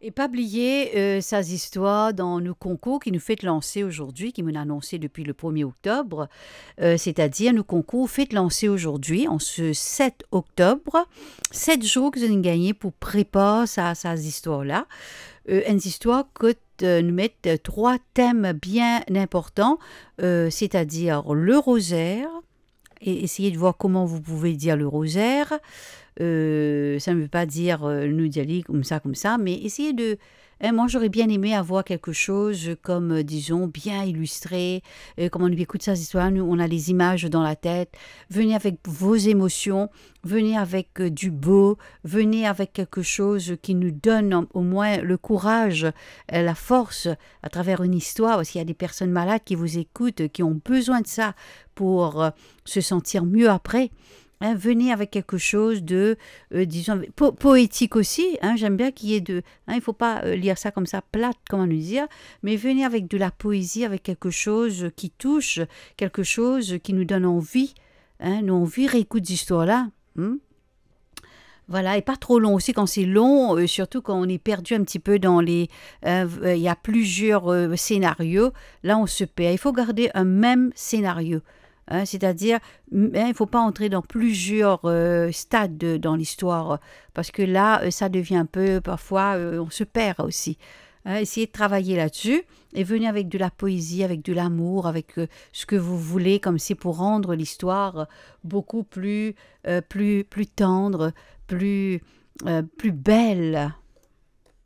Et pas oublier ces histoires dans nos concours qui nous fait lancer aujourd'hui, qui nous a annoncé depuis le 1er octobre, c'est-à-dire nos concours fait lancer aujourd'hui, en ce 7 octobre, 7 jours que vous allez gagner pour préparer ces histoires-là. Une histoire que nous mettent trois thèmes bien importants, c'est-à-dire le rosaire, et essayez de voir comment vous pouvez dire le rosaire. Ça ne veut pas dire nous y aller comme ça, mais essayez de... moi, j'aurais bien aimé avoir quelque chose comme, disons, bien illustré. Comme on écoute ces histoires, nous, on a les images dans la tête. Venez avec vos émotions, venez avec du beau, venez avec quelque chose qui nous donne au moins le courage, la force à travers une histoire. Parce qu'il y a des personnes malades qui vous écoutent, qui ont besoin de ça pour se sentir mieux après. Venez avec quelque chose de, disons, poétique aussi. J'aime bien qu'il y ait de... il ne faut pas lire ça comme ça, plate, comment nous dire, mais venez avec de la poésie, avec quelque chose qui touche, quelque chose qui nous donne envie. Nous, envie réécoute d'histoire-là. Voilà, et pas trop long aussi quand c'est long, surtout quand on est perdu un petit peu dans les... Il y a plusieurs scénarios, là on se perd. Il faut garder un même scénario. C'est-à-dire, il ne faut pas entrer dans plusieurs stades dans l'histoire, parce que là, ça devient un peu, parfois, on se perd aussi. Essayez de travailler là-dessus et venez avec de la poésie, avec de l'amour, avec ce que vous voulez, comme c'est pour rendre l'histoire beaucoup plus tendre, plus belle.